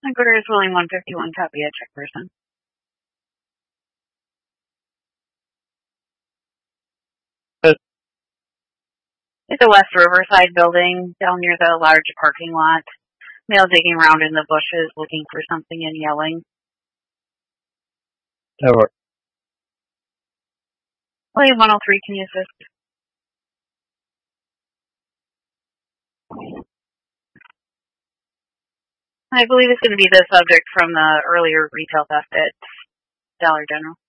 Headquarters Willing 151, copy a check person. It's a West Riverside building down near the large parking lot. Male digging around in the bushes looking for something and yelling. Over. William 103, can you assist? I believe it's going to be the subject from the earlier retail theft at Dollar General.